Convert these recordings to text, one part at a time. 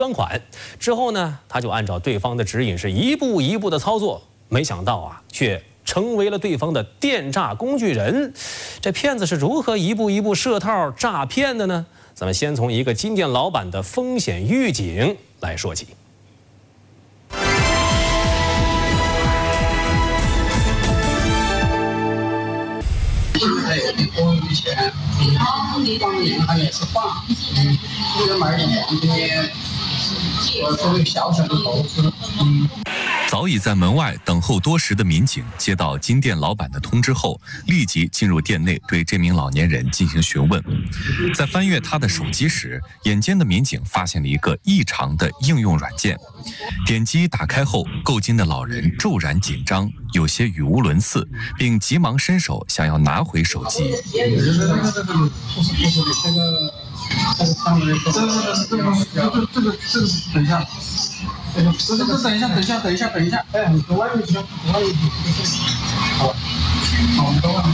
专款。之后呢，他就按照对方的指引是一步一步的操作，没想到啊，却成为了对方的电诈工具人。这骗子是如何一步一步设套诈骗的呢？咱们先从一个金店老板的风险预警来说起。 还有你多余钱，当年他也是放，为了买点黄金，我作为小小的投资， 早已在门外等候多时的民警接到金店老板的通知后，立即进入店内对这名老年人进行询问。在翻阅他的手机时，眼尖的民警发现了一个异常的应用软件。点击打开后，购金的老人骤然紧张，有些语无伦次，并急忙伸手想要拿回手机。 这个上面这个，等一下。 等一下！哎，你多万一行，好，多万，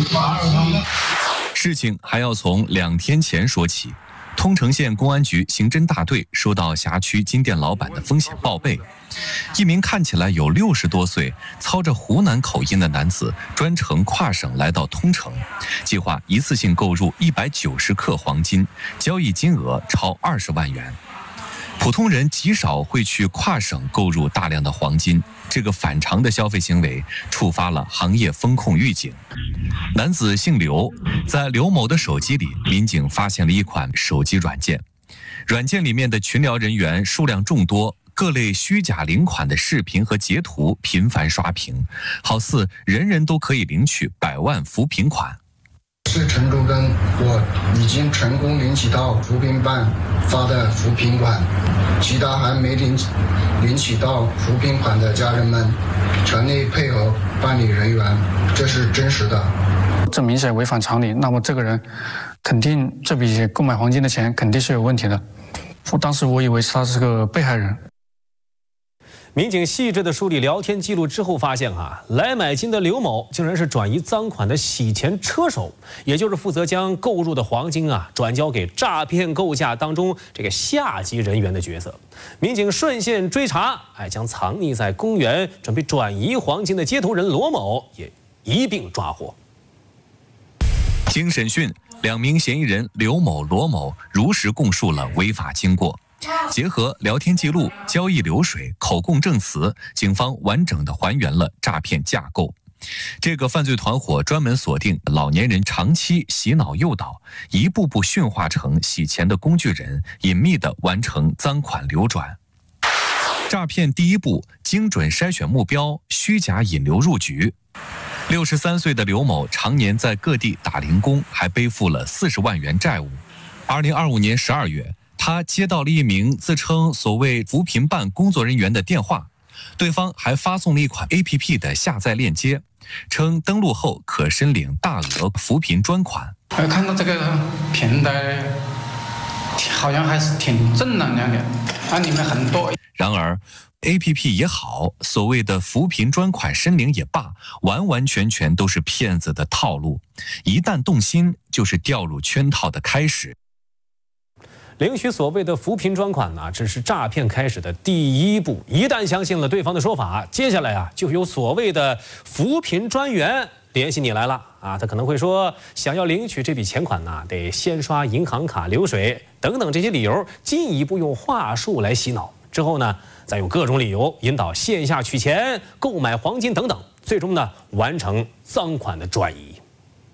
事情还要从2天前说起。通城县公安局刑侦大队收到辖区金店老板的风险报备，一名看起来有60多岁、操着湖南口音的男子专程跨省来到通城，计划一次性购入190克黄金，交易金额超20万元。 普通人极少会去跨省购入大量的黄金，这个反常的消费行为触发了行业风控预警。男子姓刘，在刘某的手机里，民警发现了一款手机软件，软件里面的群聊人员数量众多，各类虚假领款的视频和截图频繁刷屏，好似人人都可以领取100万扶贫款。 是陈竹根，我已经成功领取到扶贫办发的扶贫款，其他还没领取到扶贫款的家人们，全力配合办理人员，这是真实的。 这明显违反常理，那么这个人肯定这笔购买黄金的钱肯定是有问题的。当时我以为他是个被害人。 民警细致地梳理聊天记录之后，发现来买金的刘某竟然是转移赃款的洗钱车手，也就是负责将购入的黄金转交给诈骗构架当中这个下级人员的角色。民警顺线追查，将藏匿在公园准备转移黄金的接头人罗某也一并抓获。 经审讯，2名嫌疑人刘某、罗某如实供述了违法经过。 结合聊天记录、交易流水、口供证词，警方完整地还原了诈骗架构。这个犯罪团伙专门锁定老年人长期洗脑诱导，一步步驯化成洗钱的工具人，隐秘地完成赃款流转。诈骗第一步，精准筛选目标，虚假引流入局。63岁的刘某常年在各地打零工，还背负了40万元债务。2025年12月。 他接到了一名自称所谓扶贫办工作人员的电话，对方还发送了一款 APP 的下载链接，称登录后可申领大额扶贫专款。 看到这个平台，好像还是挺正能量的，它里面很多。 然而 ，APP 也好，所谓的扶贫专款申领也罢，完完全全都是骗子的套路，一旦动心，就是掉入圈套的开始。 领取所谓的扶贫专款只是诈骗开始的第一步。一旦相信了对方的说法，接下来就有所谓的扶贫专员联系你来了他可能会说，想要领取这笔钱款得先刷银行卡流水等等这些理由，进一步用话术来洗脑。之后再用各种理由引导线下取钱、购买黄金等等，最终完成赃款的转移。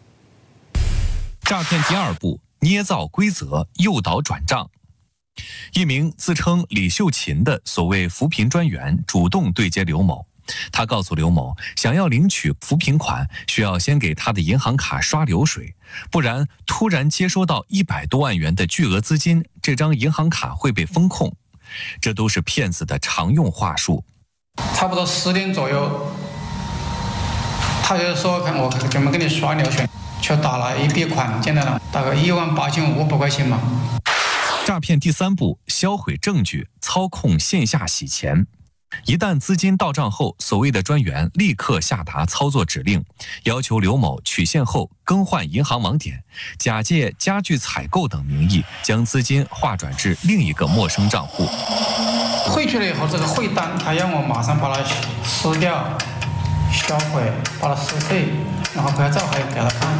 诈骗第2步。 捏造规则，诱导转账。一名自称李秀琴的所谓扶贫专员主动对接刘某，他告诉刘某，想要领取扶贫款，需要先给他的银行卡刷流水，不然突然接收到100多万元的巨额资金，这张银行卡会被封控。这都是骗子的常用话术。 差不多10点左右，他就说看我准备给你刷流水。 却打了一笔款，简单了，大概18500块钱嘛。 诈骗第3步，销毁证据，操控线下洗钱。 一旦资金到账后，所谓的专员立刻下达操作指令，要求刘某取现后更换银行网点，假借家具采购等名义，将资金划转至另一个陌生账户。 汇去了以后，这个汇单他让我马上把它撕掉、销毁，把它撕碎，然后拍照还给他看。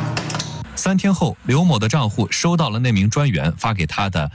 3天后，刘某的账户收到了那名专员发给他的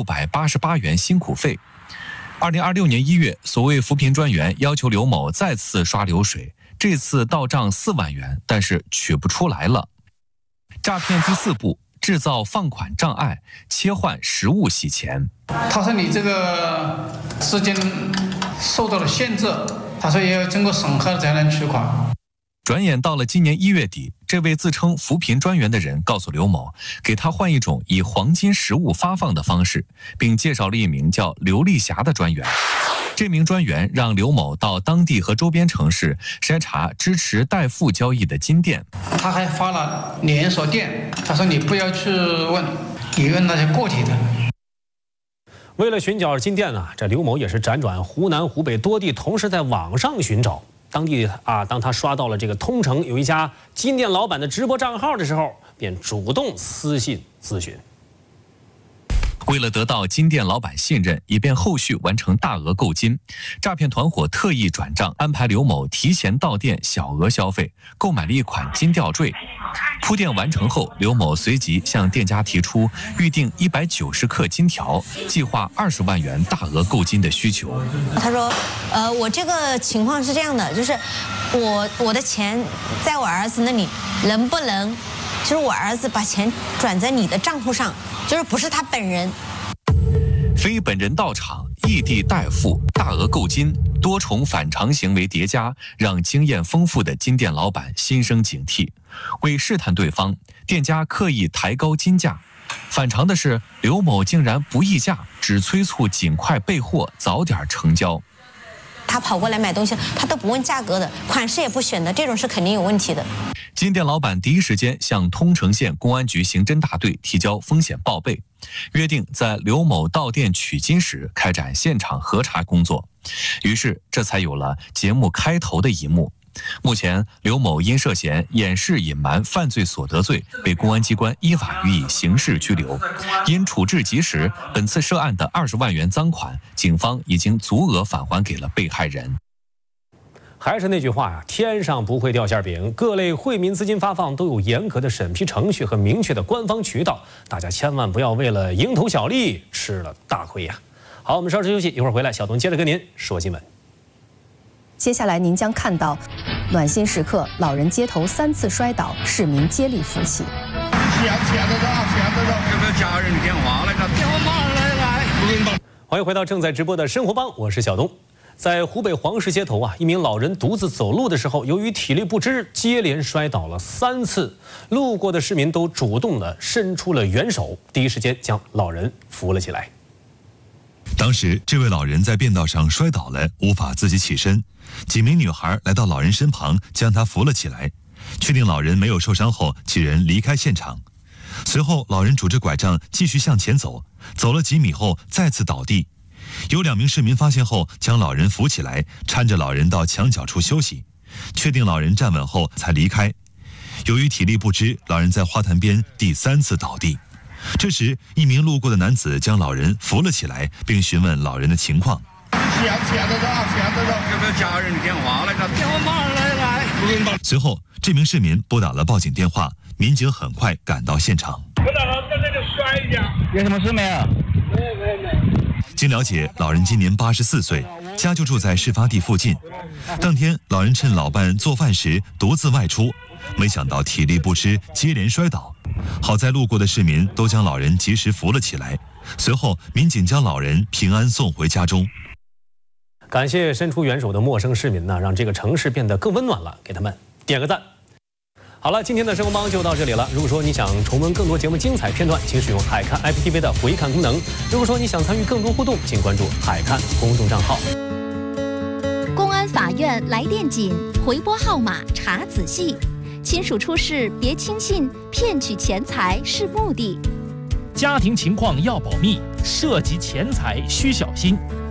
688元辛苦费。2026年1月，所谓扶贫专员要求刘某再次刷流水，这次到账4万元，但是取不出来了。诈骗第4步，制造放款障碍，切换实物洗钱。 他说你这个资金受到了限制，他说也要经过审核才能取款。 转眼到了今年1月底，这位自称扶贫专员的人告诉刘某，给他换一种以黄金实物发放的方式，并介绍了一名叫刘丽霞的专员。这名专员让刘某到当地和周边城市筛查支持代付交易的金店。 他还发了连锁店，他说你不要去问，你问那些个体的。 为了寻找金店啊，这刘某也是辗转湖南、湖北多地，同时在网上寻找。当地当他刷到了这个通城有一家金店老板的直播账号的时候，便主动私信咨询。 为了得到金店老板信任，以便后续完成大额购金，诈骗团伙特意转账，安排刘某提前到店小额消费，购买了一款金吊坠。铺垫完成后，刘某随即向店家提出预定190克金条，计划20万元大额购金的需求。 他说，我这个情况是这样的，就是我的钱在我儿子那里，能不能就是我儿子把钱转在你的账户上，就是不是他本人。 非本人到场，异地代付，大额购金，多重反常行为叠加，让经验丰富的金店老板心生警惕。为试探对方，店家刻意抬高金价。反常的是，刘某竟然不议价，只催促尽快备货，早点成交。 他跑过来买东西，他都不问价格的，款式也不选的，这种是肯定有问题的。 金店老板第一时间向通城县公安局刑侦大队提交风险报备，约定在刘某到店取金时开展现场核查工作。于是，这才有了节目开头的一幕。目前，刘某因涉嫌掩饰隐瞒犯罪所得罪，被公安机关依法予以刑事拘留。因处置及时，本次涉案的20万元赃款，警方已经足额返还给了被害人。 还是那句话呀，天上不会掉馅饼，各类惠民资金发放都有严格的审批程序和明确的官方渠道，大家千万不要为了蝇头小利吃了大亏呀。好，我们稍事休息，一会儿回来，小东接着跟您说新闻。 接下来您将看到暖心时刻，老人街头3次摔倒，市民接力扶起。 钱得到，给他家人电话来着，电话马上来。 欢迎回到正在直播的生活帮，我是小东。在湖北黄石街头啊，一名老人独自走路的时候，由于体力不支，接连摔倒了3次。路过的市民都主动地伸出了援手，第一时间将老人扶了起来。 当时，这位老人在便道上摔倒了，无法自己起身。几名女孩来到老人身旁，将他扶了起来。确定老人没有受伤后，几人离开现场。随后，老人拄着拐杖继续向前走，走了几米后再次倒地。有2名市民发现后，将老人扶起来，搀着老人到墙角处休息。确定老人站稳后才离开。由于体力不支，老人在花坛边第3次倒地。这时，一名路过的男子将老人扶了起来，并询问老人的情况。 钱得到，给他家人电话来着，电话马上来。 随后，这名市民拨打了报警电话，民警很快赶到现场。 不知道在这里摔一下，有什么事没有？没。 经了解，老人今年84岁，家就住在事发地附近。当天，老人趁老伴做饭时独自外出，没想到体力不支，接连摔倒。好在路过的市民都将老人及时扶了起来。随后，民警将老人平安送回家中。 感谢伸出援手的陌生市民呢，让这个城市变得更温暖了，给他们点个赞。好了，今天的生活帮就到这里了。如果说你想重温更多节目精彩片段，请使用海看 IPTV 的回看功能。如果说你想参与更多互动，请关注海看公众账号。 公安法院来电紧，回拨号码查仔细。亲属出事别轻信，骗取钱财是目的。 家庭情况要保密，涉及钱财需小心。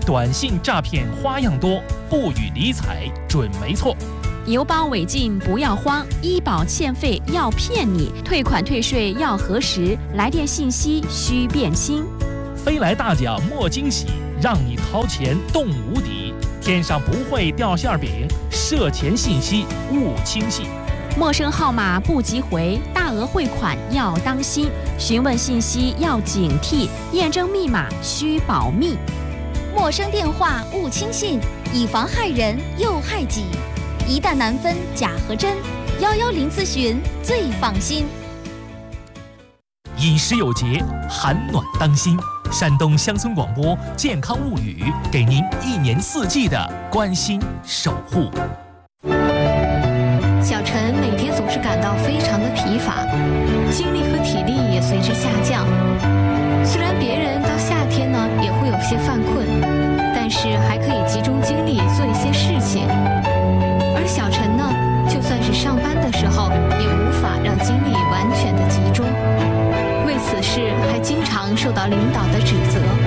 短信诈骗花样多，不予理睬准没错。 邮包违禁不要慌，医保欠费要骗你，退款退税要核实，来电信息需辨清。 飞来大奖莫惊喜，让你掏钱动无底，天上不会掉馅饼，涉钱信息勿轻信。 陌生号码不急回，大额汇款要当心，询问信息要警惕，验证密码需保密。 陌生电话勿轻信，以防害人又害己。一旦难分假和真，110咨询最放心。 饮食有节，寒暖当心。山东乡村广播健康物语，给您1年4季的关心守护。 小陈每天总是感到非常的疲乏，精力和体力也随之下降。虽然别人到夏天呢也会有些犯困，但是还可以集中精力做一些事情。而小陈呢，就算是上班的时候，也无法让精力完全的集中。为此事还经常受到领导的指责。